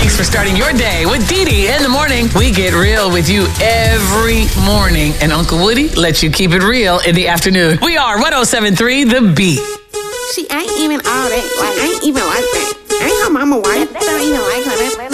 Thanks for starting your day with Dee Dee in the morning. We get real with you every morning, and Uncle Woody lets you keep it real in the afternoon. We are 107.3 The Beat. She ain't even all that. Like, I ain't even like that. Ain't her mama white. Don't even like her.